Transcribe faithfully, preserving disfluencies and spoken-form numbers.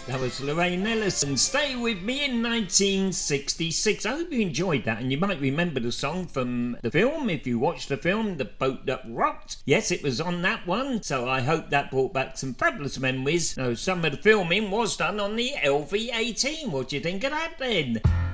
That was Lorraine Ellison, Stay With Me in nineteen sixty-six. I hope you enjoyed that, and you might remember the song from the film if you watched the film, The Boat That Rocked. Yes, it was on that one, so I hope that brought back some fabulous memories. Now, some of the filming was done on the L V eighteen. What do you think of that then?